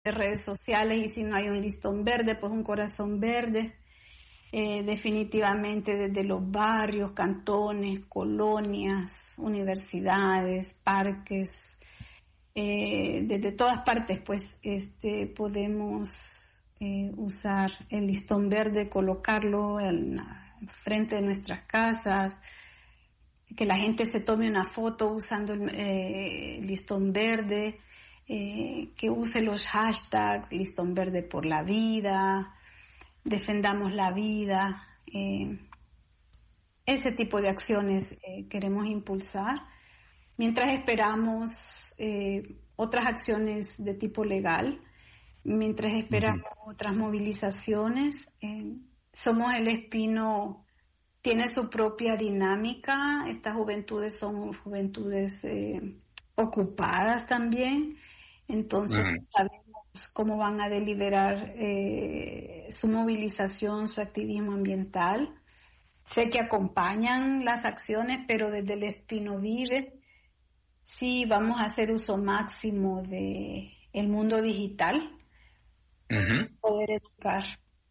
redes sociales, y si no hay un listón verde, pues un corazón verde. Definitivamente desde los barrios, cantones, colonias, universidades, parques, desde todas partes, pues podemos usar el listón verde, colocarlo frente de nuestras casas, que la gente se tome una foto usando el listón verde, que use los hashtags listón verde por la vida, defendamos la vida. Ese tipo de acciones queremos impulsar, mientras esperamos otras acciones de tipo legal, mientras esperamos otras movilizaciones. Somos el Espino, tiene su propia dinámica. Estas juventudes son juventudes ocupadas también, entonces sabemos cómo van a deliberar su movilización, su activismo ambiental. Sé que acompañan las acciones, pero desde el Espino Vive sí vamos a hacer uso máximo de el mundo digital, poder educar.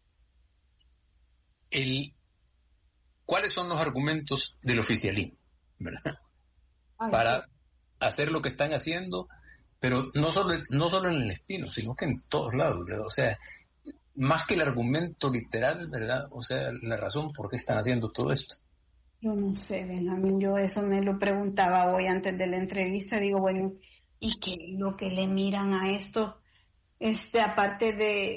¿Cuáles son los argumentos del oficialismo, verdad? Para hacer lo que están haciendo, pero no solo en el Espino, sino que en todos lados, ¿verdad? O sea, más que el argumento literal, ¿verdad? O sea, la razón por qué están haciendo todo esto. Yo no sé, Benjamín, yo eso me lo preguntaba hoy antes de la entrevista. Digo, bueno, ¿y qué es lo que le miran a esto? Aparte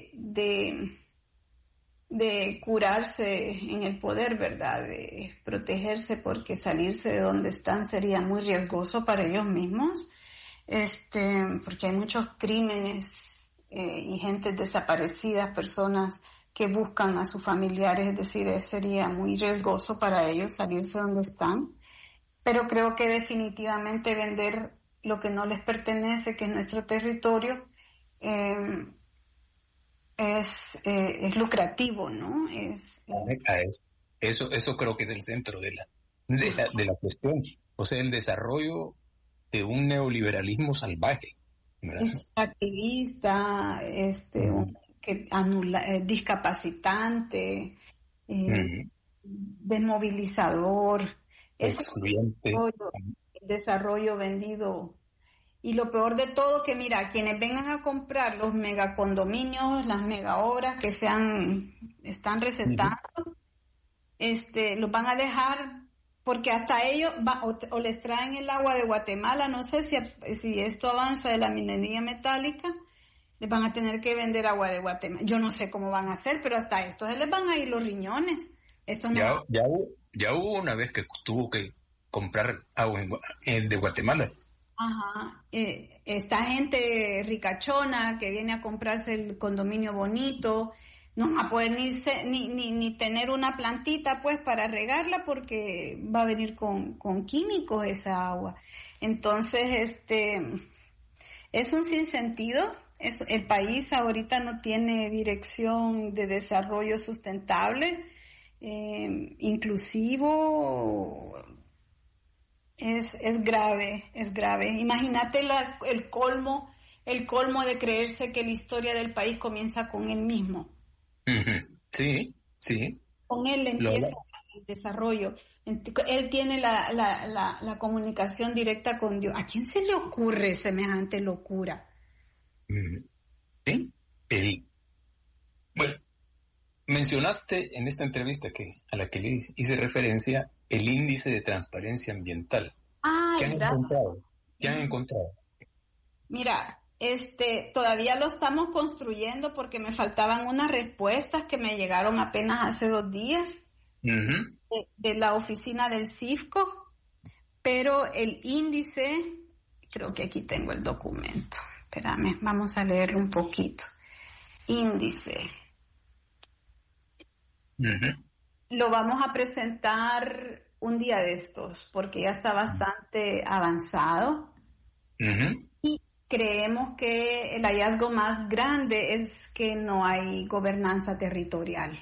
de curarse en el poder, ¿verdad? De protegerse, porque salirse de donde están sería muy riesgoso para ellos mismos, porque hay muchos crímenes y gente desaparecida, personas que buscan a sus familiares, es decir, sería muy riesgoso para ellos salirse de donde están. Pero creo que definitivamente vender lo que no les pertenece, que es nuestro territorio, es lucrativo, ¿no? Eso creo que es el centro de la cuestión. O sea, el desarrollo de un neoliberalismo salvaje, ¿verdad? Es activista, que discapacitante, desmovilizador, excluyente, el desarrollo vendido. Y lo peor de todo, que mira, quienes vengan a comprar los megacondominios, las mega obras que están recetando, los van a dejar, porque hasta ellos o les traen el agua de Guatemala. No sé si esto avanza de la minería metálica, les van a tener que vender agua de Guatemala. Yo no sé cómo van a hacer, pero hasta esto se les van a ir los riñones. Esto no. Ya hubo una vez que tuvo que comprar agua de Guatemala. Ajá, esta gente ricachona que viene a comprarse el condominio bonito, no va a poder ni tener una plantita pues para regarla, porque va a venir con químicos esa agua. Entonces, es un sinsentido. El país ahorita no tiene dirección de desarrollo sustentable, inclusivo. Es grave. Imagínate el colmo de creerse que la historia del país comienza con él mismo. Sí. Con él empieza el desarrollo. Él tiene la comunicación directa con Dios. ¿A quién se le ocurre semejante locura? Sí. Bueno, mencionaste en esta entrevista a la que le hice referencia el índice de transparencia ambiental. ¿Qué han encontrado? Mira, todavía lo estamos construyendo, porque me faltaban unas respuestas que me llegaron apenas hace 2 días de la oficina del CIFCO, pero el índice, creo que aquí tengo el documento. Espérame, vamos a leerlo un poquito. Índice. Lo vamos a presentar un día de estos, porque ya está bastante avanzado. Y creemos que el hallazgo más grande es que no hay gobernanza territorial.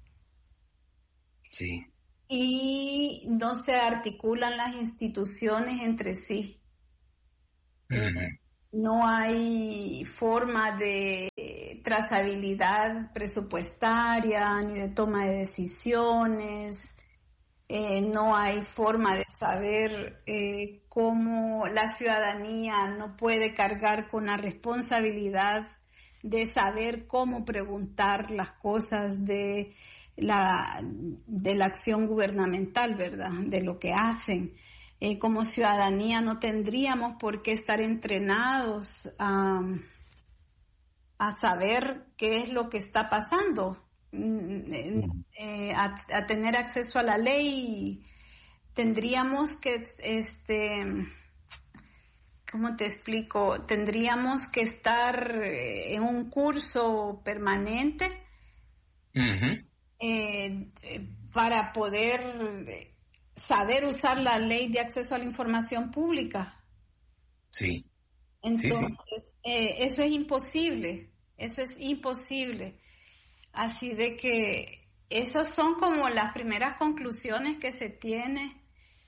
Sí. Y no se articulan las instituciones entre sí. No hay forma de trazabilidad presupuestaria ni de toma de decisiones. No hay forma de saber cómo la ciudadanía no puede cargar con la responsabilidad de saber cómo preguntar las cosas de la acción gubernamental, ¿verdad? De lo que hacen. Como ciudadanía no tendríamos por qué estar entrenados a saber qué es lo que está pasando. A tener acceso a la ley, tendríamos que, ¿cómo te explico? Tendríamos que estar en un curso permanente para poder saber usar la ley de acceso a la información pública. Sí. Entonces, eso es imposible. Así de que esas son como las primeras conclusiones que se tiene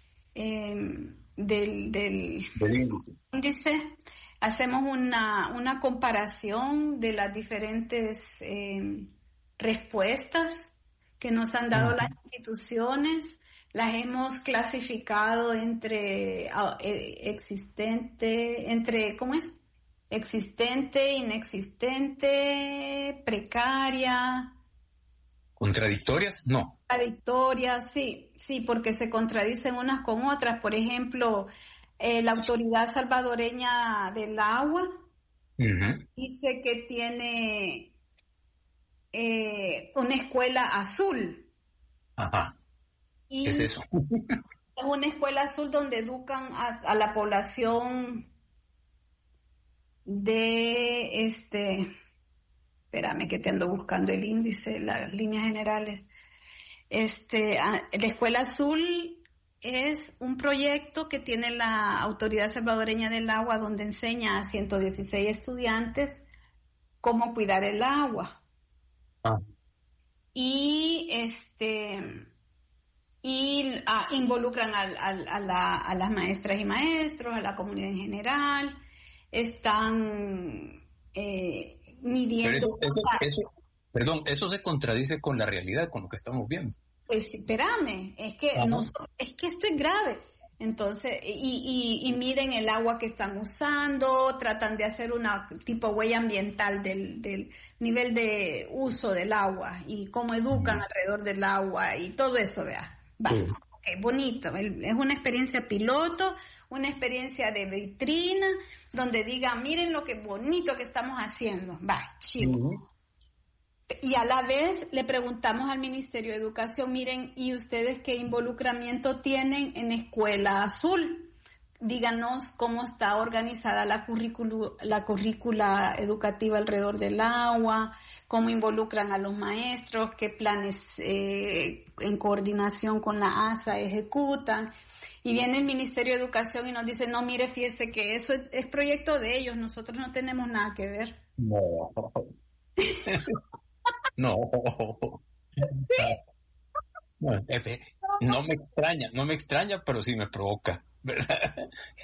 del índice. Hacemos una comparación de las diferentes respuestas que nos han dado las instituciones. Las hemos clasificado entre existente, inexistente, precaria. ¿Contradictorias? No. Contradictorias, sí, porque se contradicen unas con otras. Por ejemplo, la Autoridad Salvadoreña del Agua dice que tiene una escuela azul. Ajá. ¿Qué es eso? Es una escuela azul donde educan a la población de espérame que te ando buscando el índice, las líneas generales. La Escuela Azul es un proyecto que tiene la Autoridad Salvadoreña del Agua, donde enseña a 116 estudiantes cómo cuidar el agua. Y involucran a las maestras y maestros, a la comunidad en general. Están midiendo. Pero eso se contradice con la realidad, con lo que estamos viendo. Pues espérame, es que esto es grave. Entonces, y miden el agua que están usando, tratan de hacer una tipo huella ambiental del nivel de uso del agua y cómo educan alrededor del agua y todo eso, vea. Vale, okay, bonito. Es una experiencia piloto, una experiencia de vitrina, donde digan, miren lo que bonito que estamos haciendo. Va, chido. Y a la vez le preguntamos al Ministerio de Educación, miren, ¿y ustedes qué involucramiento tienen en Escuela Azul? Díganos cómo está organizada la currícula educativa alrededor del agua, cómo involucran a los maestros, qué planes en coordinación con la ASA ejecutan. Y viene el Ministerio de Educación y nos dice, no, mire, fíjese que eso es proyecto de ellos, nosotros no tenemos nada que ver. No. No. No me extraña, pero sí me provoca, ¿verdad?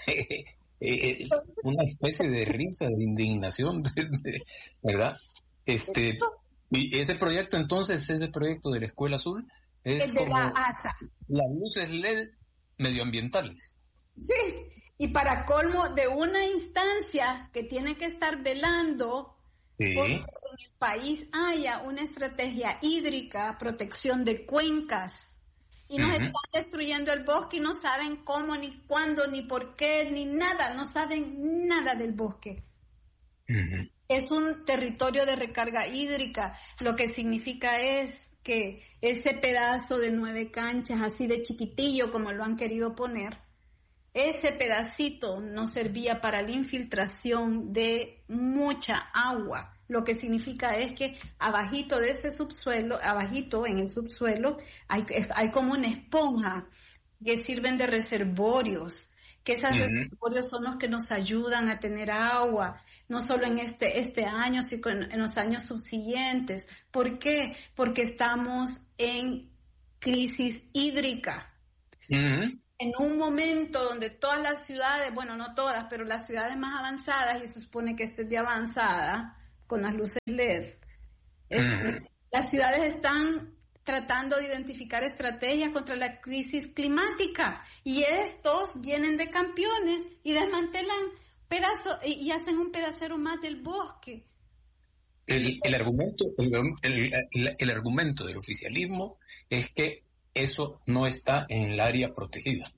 Una especie de risa, de indignación, ¿verdad? Y ese proyecto entonces, ese proyecto de la Escuela Azul, es de como la ASA. Las luces LED medioambientales. Sí, y para colmo de una instancia que tiene que estar velando porque en el país haya una estrategia hídrica, protección de cuencas, y nos están destruyendo el bosque y no saben cómo, ni cuándo, ni por qué, ni nada, no saben nada del bosque. Es un territorio de recarga hídrica, lo que significa es que ese pedazo de 9 canchas, así de chiquitillo como lo han querido poner, ese pedacito nos servía para la infiltración de mucha agua. Lo que significa es que abajito de ese subsuelo, abajito en el subsuelo, hay como una esponja que sirven de reservorios, que esos reservorios son los que nos ayudan a tener agua, no solo en este año, sino en los años subsiguientes. ¿Por qué? Porque estamos en crisis hídrica. En un momento donde todas las ciudades, bueno, no todas, pero las ciudades más avanzadas, y se supone que este es de avanzada, con las luces LED. Las ciudades están tratando de identificar estrategias contra la crisis climática y estos vienen de campeones y desmantelan pedazos y hacen un pedacero más del bosque. El argumento del oficialismo es que eso no está en el área protegida.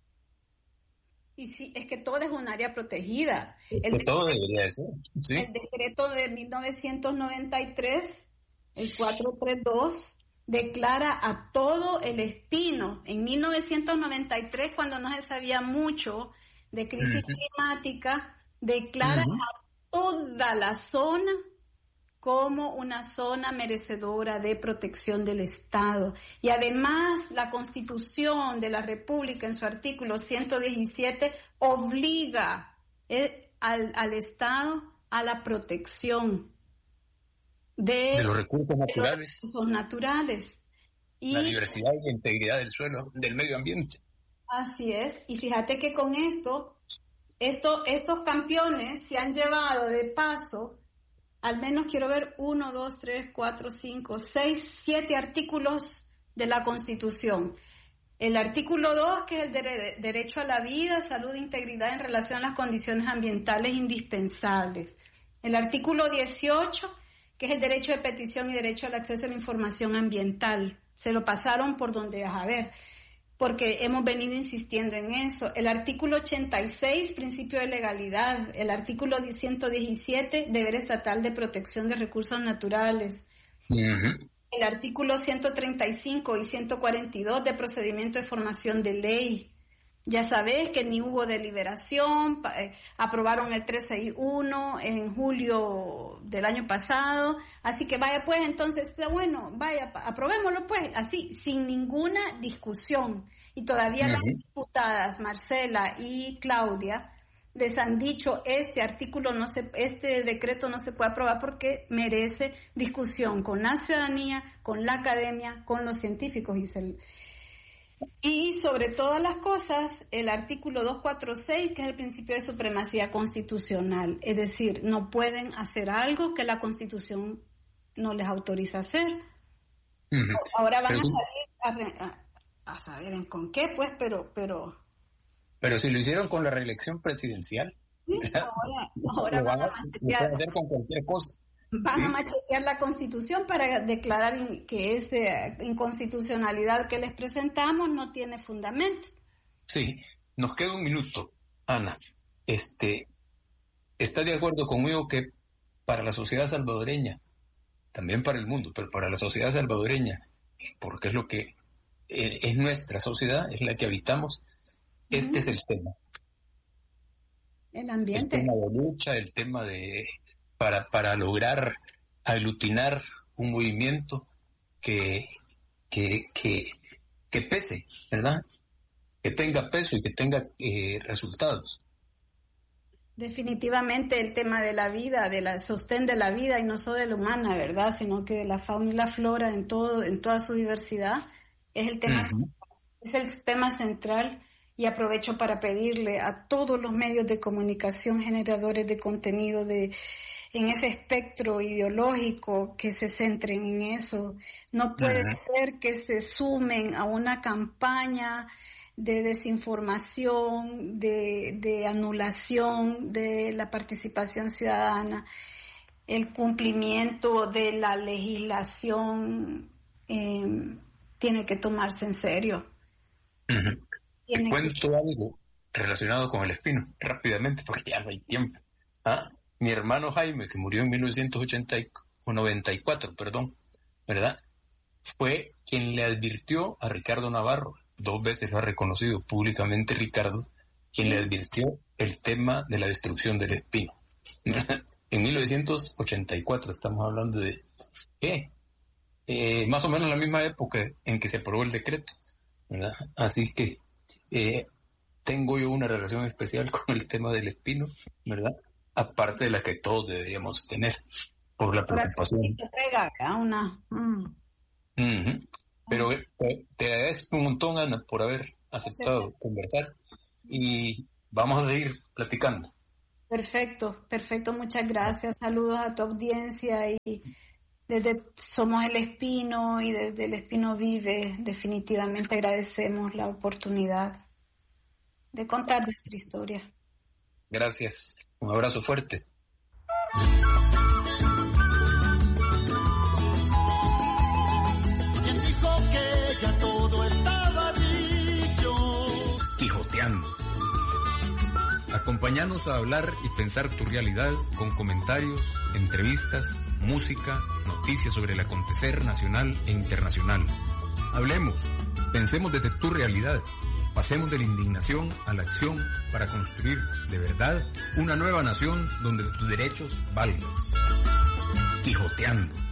Y sí, es que todo es un área protegida. Todo debería ser. ¿Sí? El decreto de 1993, el 432, declara a todo el espino. En 1993, cuando no se sabía mucho de crisis climática, declara a toda la zona como una zona merecedora de protección del Estado. Y además, la Constitución de la República, en su artículo 117, obliga al Estado a la protección de los recursos naturales. Y la diversidad y la integridad del suelo, del medio ambiente. Así es. Y fíjate que con estos campeones se han llevado de paso, al menos quiero ver 1, 2, 3, 4, 5, 6, 7 artículos de la Constitución. El artículo 2, que es el derecho a la vida, salud e integridad en relación a las condiciones ambientales indispensables. El artículo 18, que es el derecho de petición y derecho al acceso a la información ambiental. Se lo pasaron por donde, a ver, porque hemos venido insistiendo en eso. El artículo 86, principio de legalidad. El artículo 117, deber estatal de protección de recursos naturales. El artículo 135 y 142 de procedimiento de formación de ley. Ya sabés que ni hubo deliberación, aprobaron el 361 en julio del año pasado, así que vaya pues, entonces está bueno, vaya, aprobémoslo pues, así, sin ninguna discusión. Y todavía las diputadas Marcela y Claudia les han dicho, este decreto no se puede aprobar porque merece discusión con la ciudadanía, con la academia, con los científicos, y sobre todas las cosas, el artículo 246, que es el principio de supremacía constitucional. Es decir, no pueden hacer algo que la Constitución no les autoriza hacer. Ahora van a salir a saber en con qué, pues, pero... Pero si lo hicieron con la reelección presidencial, ¿sí? ahora van a hacer con cualquier cosa. Van a machetear la Constitución para declarar que esa inconstitucionalidad que les presentamos no tiene fundamento. Sí, nos queda un minuto, Ana. ¿Está de acuerdo conmigo que para la sociedad salvadoreña, también para el mundo, pero para la sociedad salvadoreña, porque es lo que es nuestra sociedad, es la que habitamos, este es el tema? El ambiente. El tema de lucha, el tema de... para lograr aglutinar un movimiento que pese, ¿verdad? Que tenga peso y que tenga resultados. Definitivamente el tema de la vida, del sostén de la vida, y no solo de la humana, ¿verdad? Sino que de la fauna y la flora en toda su diversidad, es el tema, es el tema central. Y aprovecho para pedirle a todos los medios de comunicación, generadores de contenido en ese espectro ideológico, que se centren en eso. No puede ser que se sumen a una campaña de desinformación, de anulación de la participación ciudadana. El cumplimiento de la legislación tiene que tomarse en serio. Te cuento algo relacionado con el espino, rápidamente, porque ya no hay tiempo. Mi hermano Jaime, que murió en 1994, ¿verdad? Fue quien le advirtió a Ricardo Navarro, 2 veces lo ha reconocido públicamente Ricardo, quien le advirtió el tema de la destrucción del espino. En 1984, estamos hablando de, más o menos la misma época en que se aprobó el decreto, ¿verdad? Así que tengo yo una relación especial con el tema del espino, ¿verdad? Aparte de la que todos deberíamos tener por la preocupación. Pero te agradezco un montón, Ana, por haber aceptado conversar, y vamos a seguir platicando. Perfecto, muchas gracias. Saludos a tu audiencia y desde Somos el Espino y desde El Espino Vive, definitivamente agradecemos la oportunidad de contar nuestra historia. Gracias, un abrazo fuerte. ¿Quién dijo que ya todo estaba dicho? Quijoteando. Acompáñanos a hablar y pensar tu realidad con comentarios, entrevistas, música, noticias sobre el acontecer nacional e internacional. Hablemos, pensemos desde tu realidad, pasemos de la indignación a la acción para construir, de verdad, una nueva nación donde tus derechos valgan. Quijoteando.